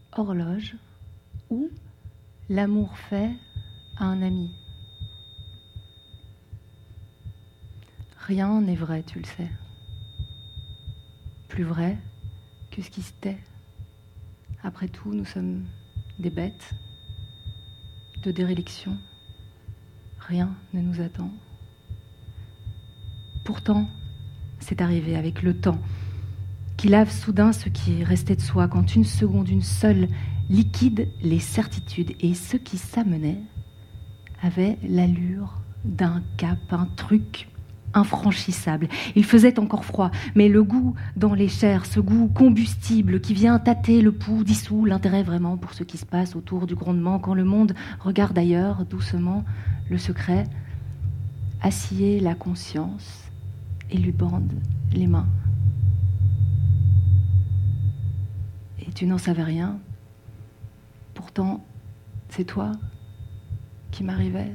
horloge ou l'amour fait à un ami. Rien n'est vrai, tu le sais. Plus vrai que ce qui se tait. Après tout, nous sommes des bêtes de déréliction. Rien ne nous attend. Pourtant, c'est arrivé avec le temps, qui lave soudain ce qui restait de soi, quand une seconde, une seule, liquide les certitudes, et ce qui s'amenait avait l'allure d'un cap, un truc infranchissable. Il faisait encore froid, mais le goût dans les chairs, ce goût combustible qui vient tâter le pouls, dissout l'intérêt vraiment pour ce qui se passe autour du grondement, quand le monde regarde ailleurs, doucement, le secret, assied la conscience et lui bande les mains. Et tu n'en savais rien. Pourtant, c'est toi qui m'arrivais.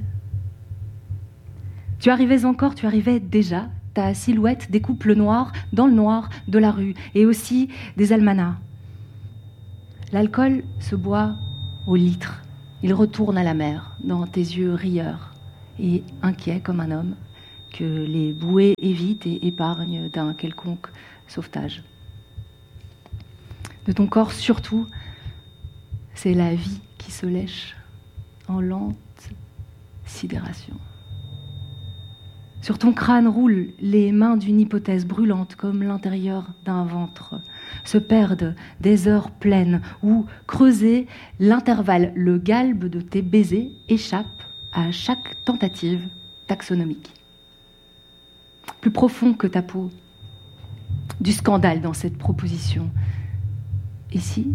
Tu arrivais encore, tu arrivais déjà. Ta silhouette découpe le noir dans le noir de la rue et aussi des almanachs. L'alcool se boit au litre. Il retourne à la mer dans tes yeux rieurs et inquiets comme un homme que les bouées évitent et épargnent d'un quelconque sauvetage. De ton corps surtout, c'est la vie qui se lèche en lente sidération. Sur ton crâne roulent les mains d'une hypothèse brûlante comme l'intérieur d'un ventre. Se perdent des heures pleines où, creusé, l'intervalle, le galbe de tes baisers échappe à chaque tentative taxonomique. Plus profond que ta peau, du scandale dans cette proposition. Et si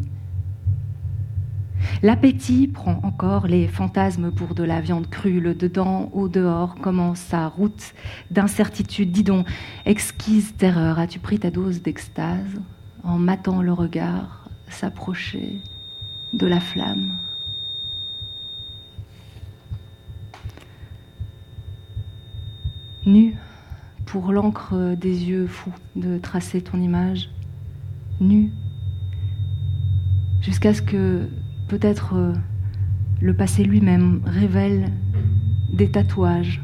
l'appétit prend encore les fantasmes pour de la viande crue, le dedans au dehors commence sa route d'incertitude. Dis donc, exquise terreur, as-tu pris ta dose d'extase en matant le regard s'approcher de la flamme? Nu, pour l'encre des yeux fous de tracer ton image, nu, jusqu'à ce que peut-être le passé lui-même révèle des tatouages.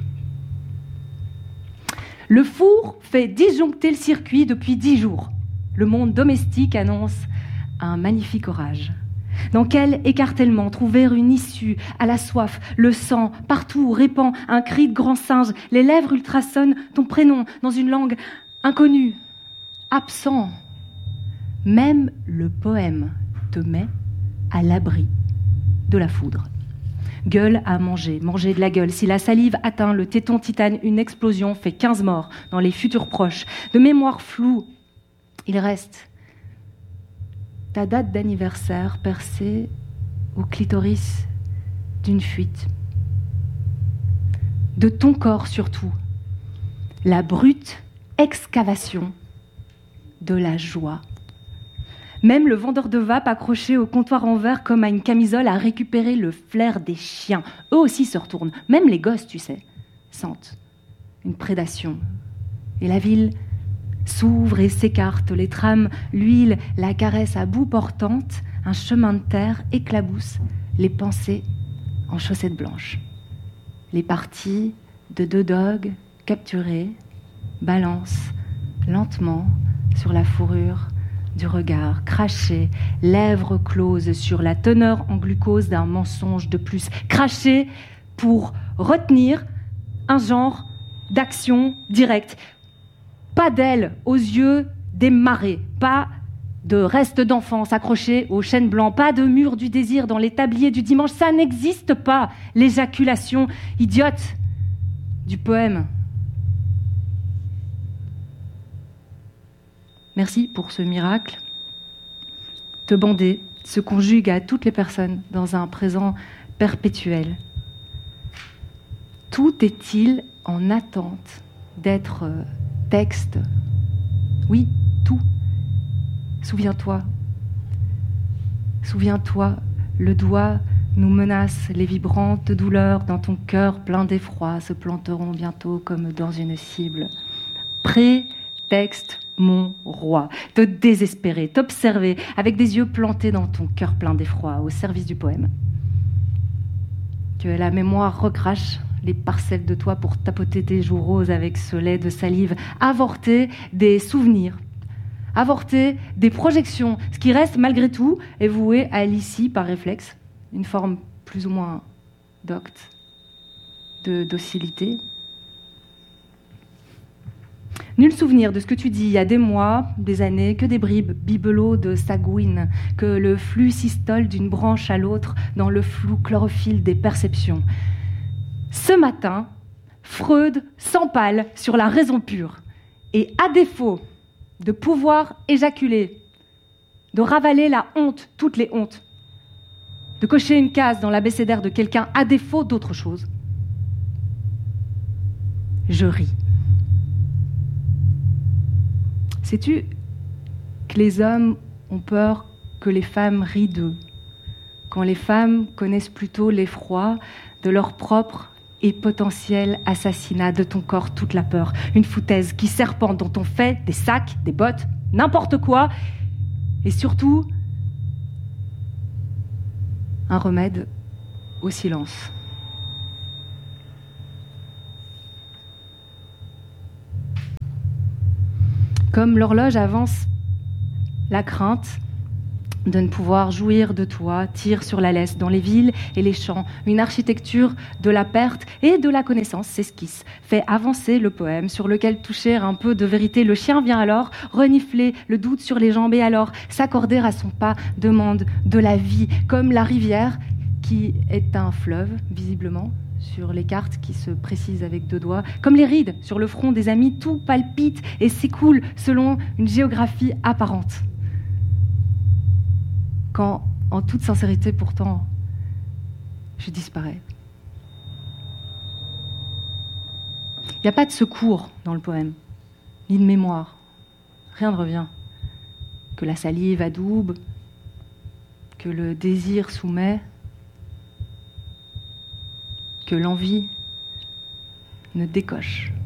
Le four fait disjoncter le circuit depuis 10 jours. Le monde domestique annonce un magnifique orage. Dans quel écartèlement trouver une issue à la soif, le sang partout répand un cri de grand singe, les lèvres ultrasonnent ton prénom dans une langue inconnue, absent. Même le poème te met à l'abri de la foudre. Gueule à manger, manger de la gueule. Si la salive atteint le téton titane, une explosion fait 15 morts dans les futurs proches. De mémoire floue, il reste ta date d'anniversaire percée au clitoris d'une fuite. De ton corps surtout, la brute excavation de la joie. Même le vendeur de vape accroché au comptoir en verre comme à une camisole a récupéré le flair des chiens. Eux aussi se retournent. Même les gosses, tu sais, sentent une prédation. Et la ville s'ouvre et s'écarte. Les trams, l'huile, la caresse à bout portante. Un chemin de terre éclabousse les pensées en chaussettes blanches. Les parties de 2 dogs capturés balancent lentement sur la fourrure du regard, craché, lèvres closes sur la teneur en glucose d'un mensonge de plus. Craché pour retenir un genre d'action directe. Pas d'ailes aux yeux des marées, pas de restes d'enfance accrochés aux chênes blancs, pas de mur du désir dans les tabliers du dimanche. Ça n'existe pas, l'éjaculation idiote du poème. Merci pour ce miracle. Te bander se conjugue à toutes les personnes dans un présent perpétuel. Tout est-il en attente d'être texte? Oui, tout. Souviens-toi, le doigt nous menace, les vibrantes douleurs dans ton cœur plein d'effroi se planteront bientôt comme dans une cible. Prétexte mon roi, te désespérer, t'observer avec des yeux plantés dans ton cœur plein d'effroi, au service du poème. Que la mémoire recrache les parcelles de toi pour tapoter tes joues roses avec ce lait de salive, avorter des souvenirs, avorter des projections. Ce qui reste malgré tout est voué à l'ici par réflexe, une forme plus ou moins docte de docilité. Nul souvenir de ce que tu dis il y a des mois, des années, que des bribes, bibelots de sagouine, que le flux systole d'une branche à l'autre dans le flou chlorophylle des perceptions. Ce matin, Freud s'empale sur la raison pure. Et à défaut de pouvoir éjaculer, de ravaler la honte, toutes les hontes, de cocher une case dans l'abécédaire de quelqu'un à défaut d'autre chose, je ris. Sais-tu que les hommes ont peur que les femmes rient d'eux, quand les femmes connaissent plutôt l'effroi de leur propre et potentiel assassinat, de ton corps toute la peur, une foutaise qui serpente dont on fait des sacs, des bottes, n'importe quoi, et surtout un remède au silence. Comme l'horloge avance, la crainte de ne pouvoir jouir de toi tire sur la laisse dans les villes et les champs. Une architecture de la perte et de la connaissance s'esquisse, fait avancer le poème sur lequel toucher un peu de vérité. Le chien vient alors renifler le doute sur les jambes et alors s'accorder à son pas demande de la vie, comme la rivière qui est un fleuve, visiblement, sur les cartes qui se précisent avec 2 doigts, comme les rides sur le front des amis, tout palpite et s'écoule selon une géographie apparente. Quand, en toute sincérité pourtant, je disparais. Il n'y a pas de secours dans le poème, ni de mémoire. Rien ne revient. Que la salive adoube, que le désir soumet, que l'envie ne décoche.